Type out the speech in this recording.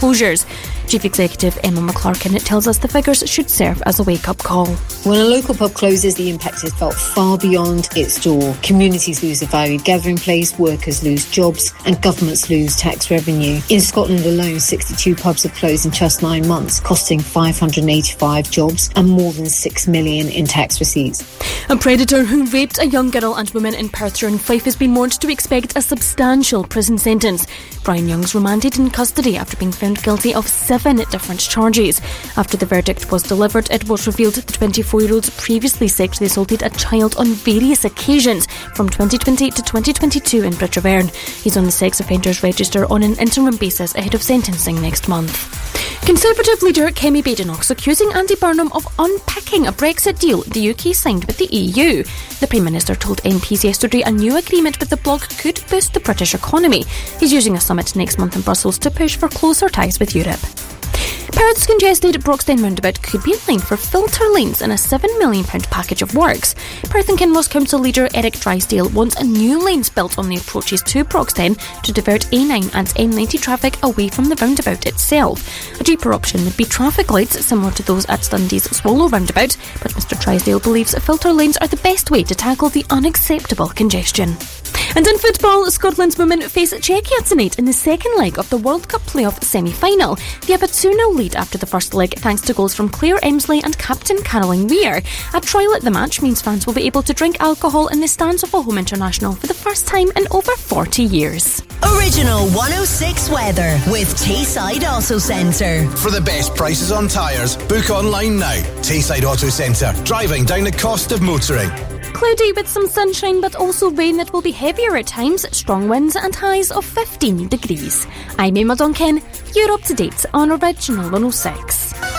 closures. Chief Executive Emma McClarkin tells us the figures should serve as a wake-up call. When a local pub closes, the impact is felt far beyond its door. Communities lose a valued gathering place, workers lose jobs, and governments lose tax revenue. In Scotland alone, 62 pubs have closed in just 9 months, costing 585 jobs and more than $6 million in tax receipts. A predator who raped a young girl and woman in Perthshire in Fife has been warned to expect a substantial prison sentence. Brian Young's remanded in custody after being found guilty of 7 different charges. After the verdict was delivered, it was revealed that the 24-year-old previously sexually assaulted a child on various occasions from 2020 to 2022 in Bridge of Erne. He's on the sex offenders register on an interim basis ahead of sentencing next month. Conservative leader Kemi Badenoch's accusing Andy Burnham of unpicking a Brexit deal the UK signed with the EU. The Prime Minister told MPs yesterday a new agreement with the bloc could boost the British economy. He's using a summit next month in Brussels to push for closer ties with Europe. Perth's congested Broxden roundabout could be in line for filter lanes in a £7 million package of works. Perth and Kinross Council leader Eric Drysdale wants a new lanes built on the approaches to Broxden to divert A9 and M90 traffic away from the roundabout itself. A cheaper option would be traffic lights similar to those at Dundee's Swallow roundabout, but Mr Drysdale believes filter lanes are the best way to tackle the unacceptable congestion. And in football, Scotland's women face Czechia tonight in the second leg of the World Cup playoff semi-final. They have a 2-0 lead after the first leg thanks to goals from Claire Emsley and captain Caroline Weir. A trial at the match means fans will be able to drink alcohol in the stands of a home international for the first time in over 40 years. Original 106 weather with Tayside Auto Centre. For the best prices on tyres, book online now. Tayside Auto Centre, driving down the cost of motoring. Cloudy with some sunshine but also rain that will be heavier at times, strong winds and highs of 15 degrees. I'm Emma Duncan, you're up to date on Original 106.